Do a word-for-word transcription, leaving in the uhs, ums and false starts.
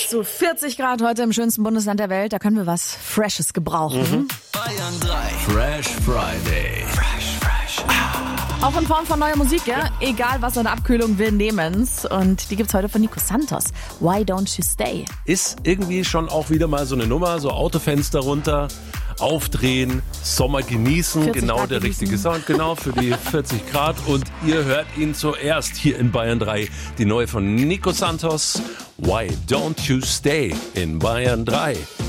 du, vierzig Grad heute im schönsten Bundesland der Welt, da können wir was Freshes gebrauchen. Mhm. Bayern drei. Fresh Friday. Fresh, fresh. Auch in Form von neuer Musik, ja? Egal was an Abkühlung, wir nehmen's. Und die gibt's heute von Nico Santos. Why Don't You Stay? Ist irgendwie schon auch wieder mal so eine Nummer, so Autofenster runter, aufdrehen, Sommer genießen, genau Grad der genießen. richtige Sound, genau für die vierzig Grad. Und ihr hört ihn zuerst hier in Bayern drei, die neue von Nico Santos. Why Don't You Stay in Bayern drei.